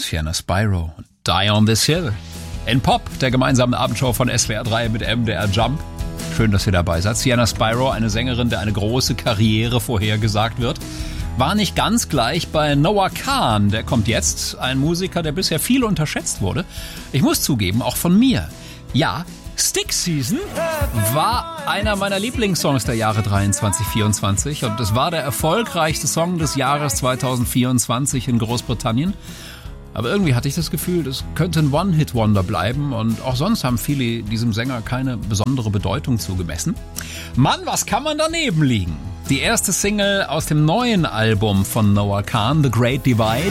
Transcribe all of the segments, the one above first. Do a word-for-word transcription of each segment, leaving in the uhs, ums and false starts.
Fiona Spyro. Die on this Hill. In Pop, der gemeinsamen Abendshow von S W R drei mit M D R Jump. Schön, dass ihr dabei seid. Fiona Spyro, eine Sängerin, der eine große Karriere vorhergesagt wird, war nicht ganz gleich bei Noah Kahan. Der kommt jetzt, ein Musiker, der bisher viel unterschätzt wurde. Ich muss zugeben, auch von mir. Ja, Stick Season war einer meiner Lieblingssongs der Jahre dreiundzwanzig vierundzwanzig und es war der erfolgreichste Song des Jahres zwanzig vierundzwanzig in Großbritannien. Aber irgendwie hatte ich das Gefühl, das könnte ein One-Hit-Wonder bleiben und auch sonst haben viele diesem Sänger keine besondere Bedeutung zugemessen. Mann, was kann man daneben liegen? Die erste Single aus dem neuen Album von Noah Kahan, The Great Divide,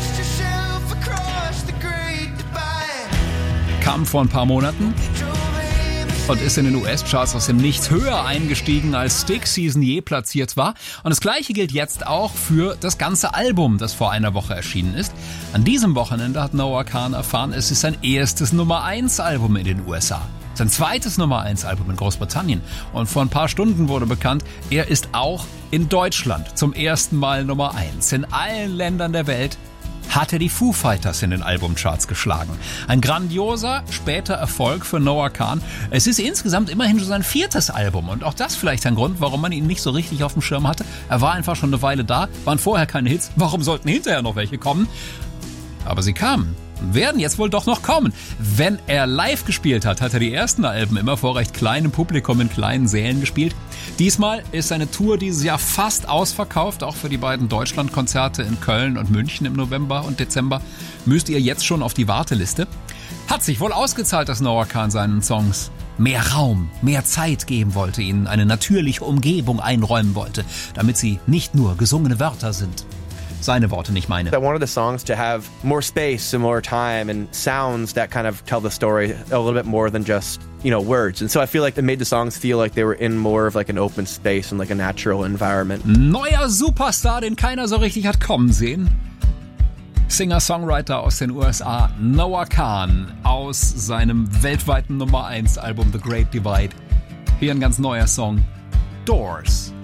kam vor ein paar Monaten und ist in den U S-Charts aus dem Nichts höher eingestiegen, als Stick Season je platziert war. Und das Gleiche gilt jetzt auch für das ganze Album, das vor einer Woche erschienen ist. An diesem Wochenende hat Noah Kahan erfahren, es ist sein erstes Nummer eins Album in den U S A. Sein zweites Nummer eins Album in Großbritannien. Und vor ein paar Stunden wurde bekannt, er ist auch in Deutschland zum ersten Mal Nummer eins. In allen Ländern der Welt hat er die Foo Fighters in den Albumcharts geschlagen. Ein grandioser, später Erfolg für Noah Kahan. Es ist insgesamt immerhin schon sein viertes Album und auch das vielleicht ein Grund, warum man ihn nicht so richtig auf dem Schirm hatte. Er war einfach schon eine Weile da, waren vorher keine Hits. Warum sollten hinterher noch welche kommen? Aber sie kamen. Werden jetzt wohl doch noch kommen. Wenn er live gespielt hat, hat er die ersten Alben immer vor recht kleinem Publikum in kleinen Sälen gespielt. Diesmal ist seine Tour dieses Jahr fast ausverkauft, auch für die beiden Deutschlandkonzerte in Köln und München im November und Dezember. Müsst ihr jetzt schon auf die Warteliste. Hat sich wohl ausgezahlt, dass Noah Kahan seinen Songs mehr Raum, mehr Zeit geben wollte, ihnen eine natürliche Umgebung einräumen wollte, damit sie nicht nur gesungene Wörter sind. Seine Worte, nicht meine. I wanted the songs to have more space and more time and sounds that kind of tell the story a little bit more than just, you know, words. And so I feel like it made the songs feel like they were in more of like an open space and like a natural environment. Neuer Superstar, den keiner so richtig hat kommen sehen. Singer-Songwriter aus den U S A, Noah Kahan, aus seinem weltweiten Nummer eins Album The Great Divide. Hier ein ganz neuer Song, Doors.